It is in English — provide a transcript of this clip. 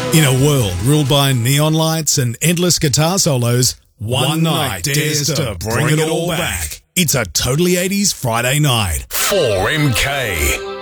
In a world ruled by neon lights and endless guitar solos, one night dares to bring it all back. It's a Totally 80s Friday night. 4MK.